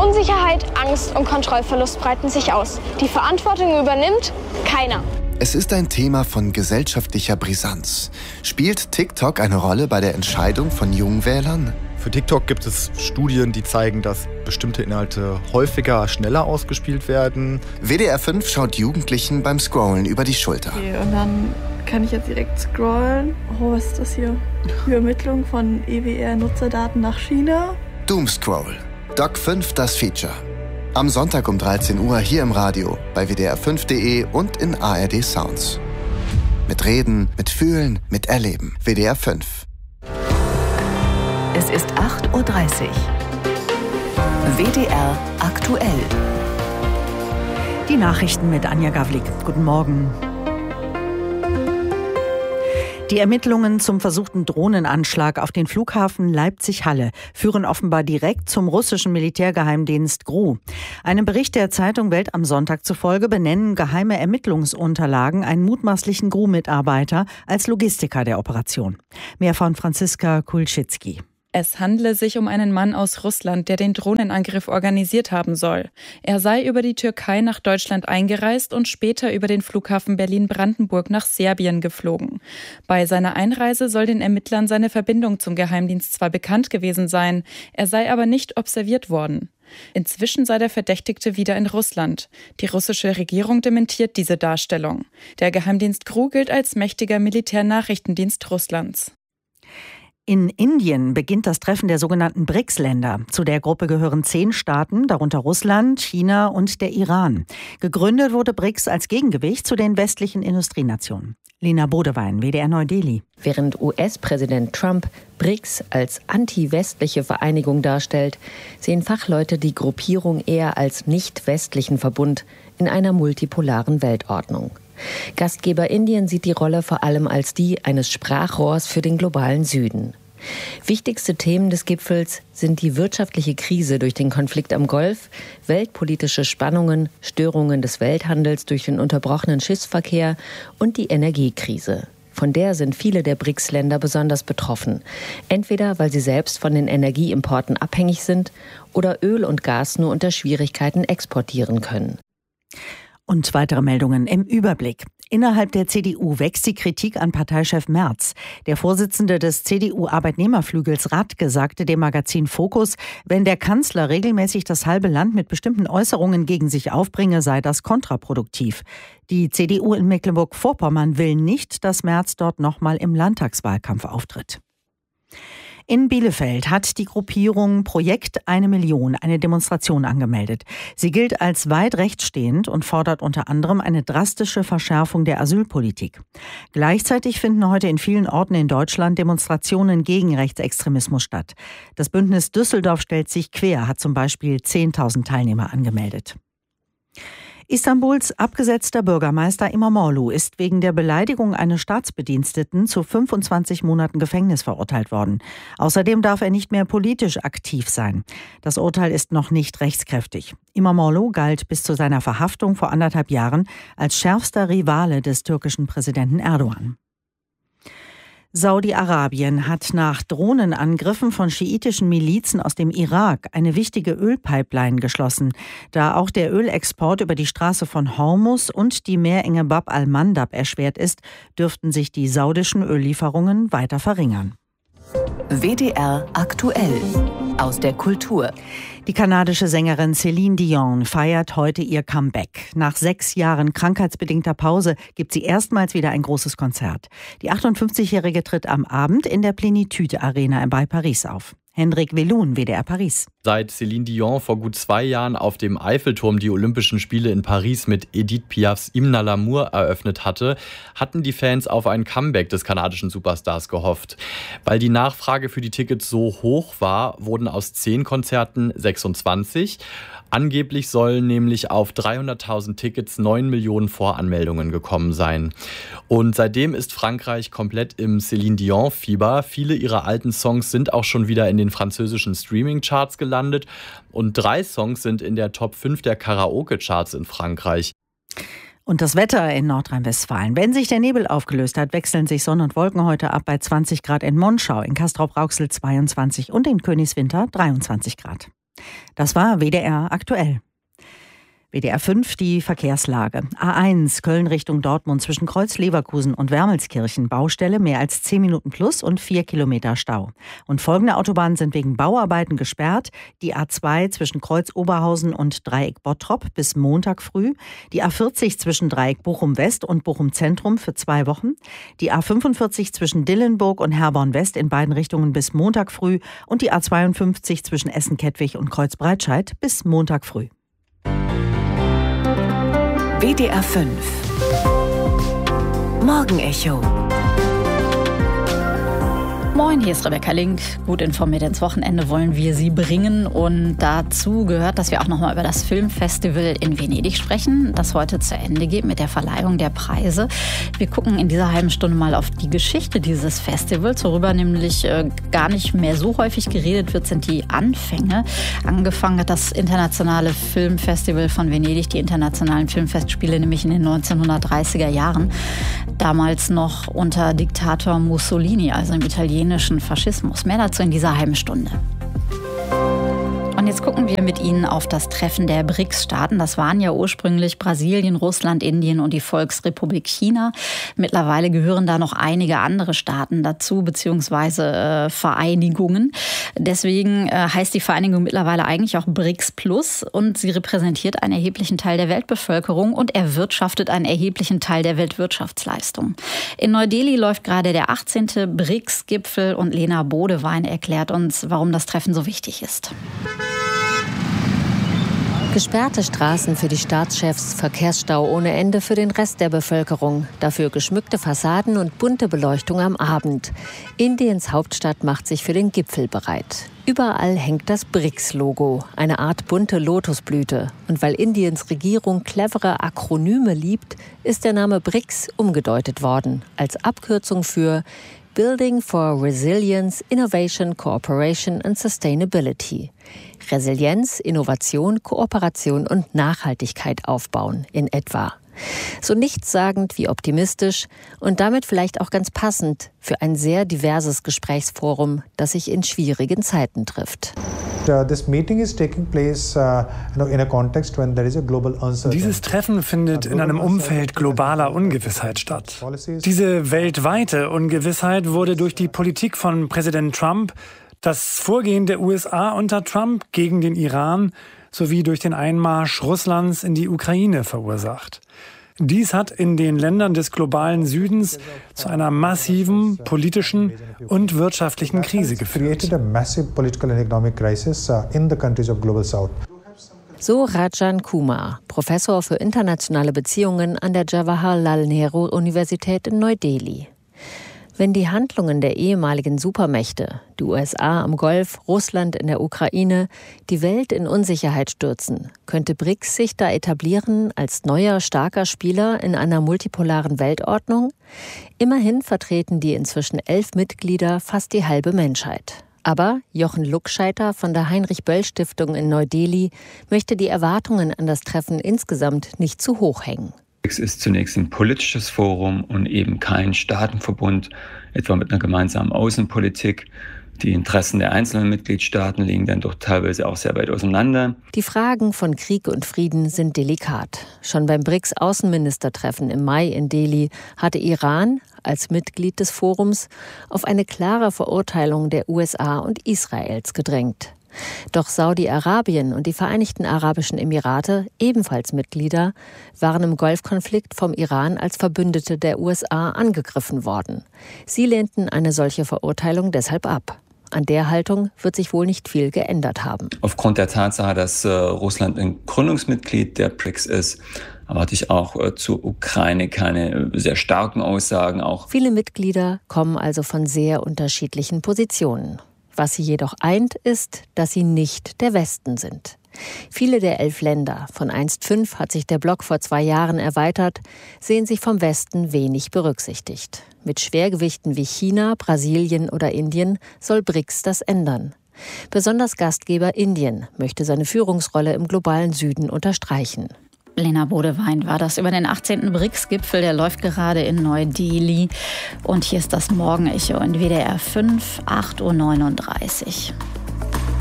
Unsicherheit, Angst und Kontrollverlust breiten sich aus. Die Verantwortung übernimmt keiner. Es ist ein Thema von gesellschaftlicher Brisanz. Spielt TikTok eine Rolle bei der Entscheidung von Jungwählern? Für TikTok gibt es Studien, die zeigen, dass bestimmte Inhalte häufiger, schneller ausgespielt werden. WDR 5 schaut Jugendlichen beim Scrollen über die Schulter. Okay, und dann kann ich jetzt direkt scrollen. Oh, was ist das hier? Übermittlung von EWR-Nutzerdaten nach China. Doomscroll. Doc 5 das Feature. Am Sonntag um 13 Uhr hier im Radio, bei wdr5.de und in ARD Sounds. Mit Reden, mit Fühlen, mit Erleben. WDR 5. Es ist 8:30 Uhr. WDR aktuell. Die Nachrichten mit Anja Gawlik. Guten Morgen. Die Ermittlungen zum versuchten Drohnenanschlag auf den Flughafen Leipzig-Halle führen offenbar direkt zum russischen Militärgeheimdienst GRU. Einem Bericht der Zeitung Welt am Sonntag zufolge benennen geheime Ermittlungsunterlagen einen mutmaßlichen GRU-Mitarbeiter als Logistiker der Operation. Mehr von Franziska Kulczycki. Es handle sich um einen Mann aus Russland, der den Drohnenangriff organisiert haben soll. Er sei über die Türkei nach Deutschland eingereist und später über den Flughafen Berlin-Brandenburg nach Serbien geflogen. Bei seiner Einreise soll den Ermittlern seine Verbindung zum Geheimdienst zwar bekannt gewesen sein, er sei aber nicht observiert worden. Inzwischen sei der Verdächtigte wieder in Russland. Die russische Regierung dementiert diese Darstellung. Der Geheimdienst GRU gilt als mächtiger Militärnachrichtendienst Russlands. In Indien beginnt das Treffen der sogenannten BRICS-Länder. Zu der Gruppe gehören 10 Staaten, darunter Russland, China und der Iran. Gegründet wurde BRICS als Gegengewicht zu den westlichen Industrienationen. Lena Bodewein, WDR Neu-Delhi. Während US-Präsident Trump BRICS als anti-westliche Vereinigung darstellt, sehen Fachleute die Gruppierung eher als nicht-westlichen Verbund in einer multipolaren Weltordnung. Gastgeber Indien sieht die Rolle vor allem als die eines Sprachrohrs für den globalen Süden. Wichtigste Themen des Gipfels sind die wirtschaftliche Krise durch den Konflikt am Golf, weltpolitische Spannungen, Störungen des Welthandels durch den unterbrochenen Schiffsverkehr und die Energiekrise. Von der sind viele der BRICS-Länder besonders betroffen. Entweder weil sie selbst von den Energieimporten abhängig sind oder Öl und Gas nur unter Schwierigkeiten exportieren können. Und weitere Meldungen im Überblick. Innerhalb der CDU wächst die Kritik an Parteichef Merz. Der Vorsitzende des CDU-Arbeitnehmerflügels Radke sagte dem Magazin Focus, wenn der Kanzler regelmäßig das halbe Land mit bestimmten Äußerungen gegen sich aufbringe, sei das kontraproduktiv. Die CDU in Mecklenburg-Vorpommern will nicht, dass Merz dort nochmal im Landtagswahlkampf auftritt. In Bielefeld hat die Gruppierung Projekt 1 Million eine Demonstration angemeldet. Sie gilt als weit rechtsstehend und fordert unter anderem eine drastische Verschärfung der Asylpolitik. Gleichzeitig finden heute in vielen Orten in Deutschland Demonstrationen gegen Rechtsextremismus statt. Das Bündnis Düsseldorf stellt sich quer, hat zum Beispiel 10.000 Teilnehmer angemeldet. Istanbuls abgesetzter Bürgermeister İmamoğlu ist wegen der Beleidigung eines Staatsbediensteten zu 25 Monaten Gefängnis verurteilt worden. Außerdem darf er nicht mehr politisch aktiv sein. Das Urteil ist noch nicht rechtskräftig. İmamoğlu galt bis zu seiner Verhaftung vor 1,5 Jahren als schärfster Rivale des türkischen Präsidenten Erdogan. Saudi-Arabien hat nach Drohnenangriffen von schiitischen Milizen aus dem Irak eine wichtige Ölpipeline geschlossen. Da auch der Ölexport über die Straße von Hormuz und die Meerenge Bab al-Mandab erschwert ist, dürften sich die saudischen Öllieferungen weiter verringern. WDR aktuell. Aus der Kultur. Die kanadische Sängerin Céline Dion feiert heute ihr Comeback. Nach 6 Jahren krankheitsbedingter Pause gibt sie erstmals wieder ein großes Konzert. Die 58-Jährige tritt am Abend in der Plénitude Arena bei Paris auf. Hendrik Velun, WDR Paris. Seit Céline Dion vor gut 2 Jahren auf dem Eiffelturm die Olympischen Spiele in Paris mit Edith Piafs Hymne à l'amour eröffnet hatte, hatten die Fans auf ein Comeback des kanadischen Superstars gehofft. Weil die Nachfrage für die Tickets so hoch war, wurden aus 10 Konzerten 26. Angeblich sollen nämlich auf 300.000 Tickets 9 Millionen Voranmeldungen gekommen sein. Und seitdem ist Frankreich komplett im Céline Dion-Fieber. Viele ihrer alten Songs sind auch schon wieder in den französischen Streaming-Charts gelandet. Und 3 Songs sind in der Top 5 der Karaoke-Charts in Frankreich. Und das Wetter in Nordrhein-Westfalen. Wenn sich der Nebel aufgelöst hat, wechseln sich Sonne und Wolken heute ab bei 20 Grad in Monschau, in Castrop-Rauxel 22 und in Königswinter 23 Grad. Das war WDR aktuell. WDR 5, die Verkehrslage. A1, Köln Richtung Dortmund zwischen Kreuz-Leverkusen und Wermelskirchen. Baustelle, mehr als 10 Minuten plus und 4 Kilometer Stau. Und folgende Autobahnen sind wegen Bauarbeiten gesperrt. Die A2 zwischen Kreuz-Oberhausen und Dreieck Bottrop bis Montag früh. Die A40 zwischen Dreieck Bochum-West und Bochum-Zentrum für 2 Wochen. Die A45 zwischen Dillenburg und Herborn-West in beiden Richtungen bis Montag früh. Und die A52 zwischen Essen-Kettwig und Kreuz-Breitscheid bis Montag früh. WDR 5 Morgenecho. Moin, hier ist Rebecca Link. Gut informiert ins Wochenende wollen wir Sie bringen. Und dazu gehört, dass wir auch nochmal über das Filmfestival in Venedig sprechen, das heute zu Ende geht mit der Verleihung der Preise. Wir gucken in dieser halben Stunde mal auf die Geschichte dieses Festivals, worüber nämlich gar nicht mehr so häufig geredet wird, sind die Anfänge. Angefangen hat das internationale Filmfestival von Venedig, die internationalen Filmfestspiele, nämlich in den 1930er Jahren. Damals noch unter Diktator Mussolini, also im italienischen Faschismus. Mehr dazu in dieser halben Stunde. Und jetzt gucken wir mit Ihnen auf das Treffen der BRICS-Staaten. Das waren ja ursprünglich Brasilien, Russland, Indien und die Volksrepublik China. Mittlerweile gehören da noch einige andere Staaten dazu, beziehungsweise Vereinigungen. Deswegen heißt die Vereinigung mittlerweile eigentlich auch BRICS Plus und sie repräsentiert einen erheblichen Teil der Weltbevölkerung und erwirtschaftet einen erheblichen Teil der Weltwirtschaftsleistung. In Neu-Delhi läuft gerade der 18. BRICS-Gipfel und Lena Bodewein erklärt uns, warum das Treffen so wichtig ist. Gesperrte Straßen für die Staatschefs, Verkehrsstau ohne Ende für den Rest der Bevölkerung. Dafür geschmückte Fassaden und bunte Beleuchtung am Abend. Indiens Hauptstadt macht sich für den Gipfel bereit. Überall hängt das BRICS-Logo, eine Art bunte Lotusblüte. Und weil Indiens Regierung clevere Akronyme liebt, ist der Name BRICS umgedeutet worden, als Abkürzung für Building for Resilience, Innovation, Cooperation and Sustainability. Resilienz, Innovation, Kooperation und Nachhaltigkeit aufbauen, in etwa. So nichtssagend wie optimistisch und damit vielleicht auch ganz passend für ein sehr diverses Gesprächsforum, das sich in schwierigen Zeiten trifft. Dieses Treffen findet in einem Umfeld globaler Ungewissheit statt. Diese weltweite Ungewissheit wurde durch die Politik von Präsident Trump, das Vorgehen der USA unter Trump gegen den Iran sowie durch den Einmarsch Russlands in die Ukraine verursacht. Dies hat in den Ländern des globalen Südens zu einer massiven politischen und wirtschaftlichen Krise geführt. So Rajan Kumar, Professor für internationale Beziehungen an der Jawaharlal Nehru Universität in Neu-Delhi. Wenn die Handlungen der ehemaligen Supermächte, die USA am Golf, Russland in der Ukraine, die Welt in Unsicherheit stürzen, könnte BRICS sich da etablieren als neuer, starker Spieler in einer multipolaren Weltordnung? Immerhin vertreten die inzwischen 11 Mitglieder fast die halbe Menschheit. Aber Jochen Luckscheiter von der Heinrich-Böll-Stiftung in Neu-Delhi möchte die Erwartungen an das Treffen insgesamt nicht zu hoch hängen. BRICS ist zunächst ein politisches Forum und eben kein Staatenverbund, etwa mit einer gemeinsamen Außenpolitik. Die Interessen der einzelnen Mitgliedstaaten liegen dann doch teilweise auch sehr weit auseinander. Die Fragen von Krieg und Frieden sind delikat. Schon beim BRICS-Außenministertreffen im Mai in Delhi hatte Iran als Mitglied des Forums auf eine klare Verurteilung der USA und Israels gedrängt. Doch Saudi-Arabien und die Vereinigten Arabischen Emirate, ebenfalls Mitglieder, waren im Golfkonflikt vom Iran als Verbündete der USA angegriffen worden. Sie lehnten eine solche Verurteilung deshalb ab. An der Haltung wird sich wohl nicht viel geändert haben. Aufgrund der Tatsache, dass Russland ein Gründungsmitglied der BRICS ist, erwarte ich auch zur Ukraine keine sehr starken Aussagen. Viele Mitglieder kommen also von sehr unterschiedlichen Positionen. Was sie jedoch eint, ist, dass sie nicht der Westen sind. Viele der 11 Länder, von einst 5 hat sich der Block vor 2 Jahren erweitert, sehen sich vom Westen wenig berücksichtigt. Mit Schwergewichten wie China, Brasilien oder Indien soll BRICS das ändern. Besonders Gastgeber Indien möchte seine Führungsrolle im globalen Süden unterstreichen. Lena Bodewein war das über den 18. BRICS-Gipfel. Der läuft gerade in Neu-Delhi. Und hier ist das Morgenecho in WDR 5, 8:39 Uhr.